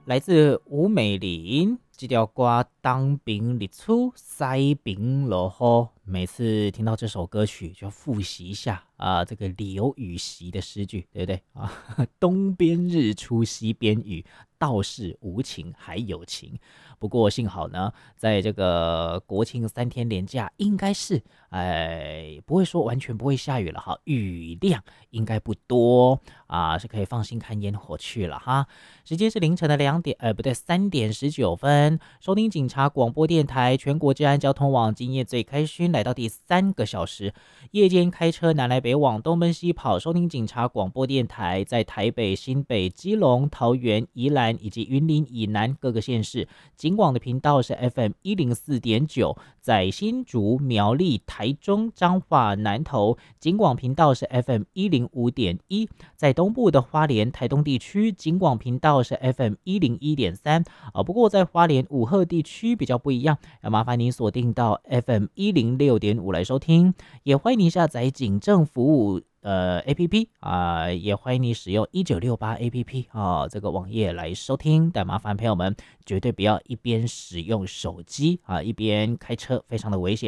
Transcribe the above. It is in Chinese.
来自吴美玲这条歌当兵日出西边落雨，每次听到这首歌曲就复习一下这个刘禹锡的诗句，对不对啊？东边日出西边雨，道是无晴还有晴。不过幸好呢，在这个国庆3天连假，应该是不会说完全不会下雨了哈，雨量应该不多是可以放心看烟火去了哈。时间是凌晨的3点19分，收听警察广播电台全国治安交通网，今夜最开勋，来到第3个小时。夜间开车南来北往，东奔西跑，收听警察广播电台，在台北、新北、基隆、桃园、宜兰以及云林以南各个县市，警广的频道是 FM104.9，在新竹、苗栗、台中、彰化、南投，警广频道是 FM105.1，在东部的花莲、台东地区，警广频道是 FM101.3不过在花莲武鹤地区比较不一样，要麻烦您锁定到 FM106.5来收听，也欢迎您下载警政服务APP也欢迎你使用1968 APP 这个网页来收听，但麻烦朋友们绝对不要一边使用手机一边开车，非常的危险。